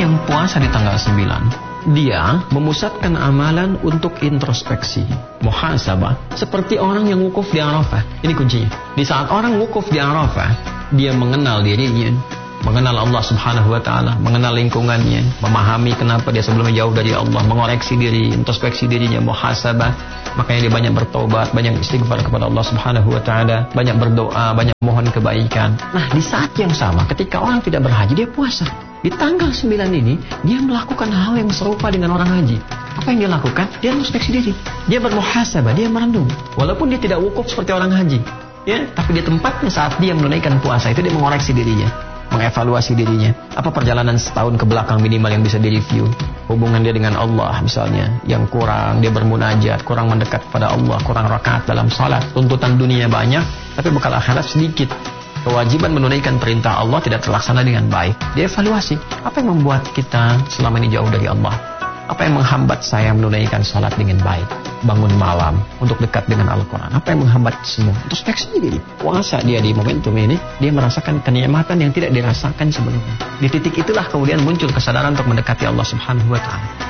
yang puasa di tanggal 9, dia memusatkan amalan untuk introspeksi, muhasabah, seperti orang yang wukuf di Arafah. Ini kuncinya. Di saat orang wukuf di Arafah, dia mengenal dirinya, mengenal Allah Subhanahu wa ta'ala, mengenal lingkungannya, memahami kenapa dia sebelumnya jauh dari Allah, mengoreksi diri, introspeksi dirinya, muhasabah. Makanya dia banyak bertobat, banyak istighfar kepada Allah Subhanahu wa ta'ala, banyak berdoa, banyak mohon kebaikan. Nah, di saat yang sama ketika orang tidak berhaji, dia puasa. Di tanggal 9 ini, dia melakukan hal yang serupa dengan orang haji. Apa yang dia lakukan? Dia introspeksi diri, dia bermuhasabah, dia merenung. Walaupun dia tidak wukuf seperti orang haji, ya, tapi di tempatnya saat dia menunaikan puasa itu, dia mengoreksi dirinya, mengevaluasi dirinya. Apa perjalanan setahun ke belakang minimal yang bisa direview? Hubungan dia dengan Allah misalnya yang kurang, dia bermunajat, kurang mendekat kepada Allah, kurang rakaat dalam salat, tuntutan dunia banyak tapi bekal akhirat sedikit. Kewajiban menunaikan perintah Allah tidak terlaksana dengan baik. Dia evaluasi, apa yang membuat kita selama ini jauh dari Allah? Apa yang menghambat saya menunaikan salat dengan baik, bangun malam untuk dekat dengan Al-Quran? Apa yang menghambat semua? Introspeksi diri. Puasa dia di momentum ini, dia merasakan kenikmatan yang tidak dirasakan sebelumnya. Di titik itulah kemudian muncul kesadaran untuk mendekati Allah Subhanahu wa ta'ala.